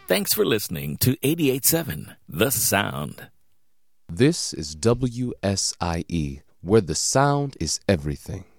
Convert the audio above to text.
Thanks for listening to 88.7 The Sound. This is WSIE, where the sound is everything.